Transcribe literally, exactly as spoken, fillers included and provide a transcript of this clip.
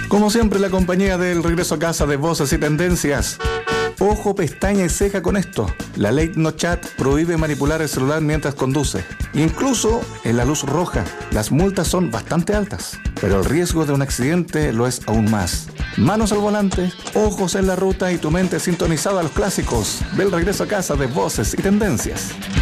Como siempre, la compañía del regreso a casa de Voces y Tendencias. Ojo, pestaña y ceja con esto. La ley No Chat prohíbe manipular el celular mientras conduce. Incluso en la luz roja, las multas son bastante altas, pero el riesgo de un accidente lo es aún más. Manos al volante, ojos en la ruta y tu mente sintonizada a los clásicos del regreso a casa de Voces y Tendencias.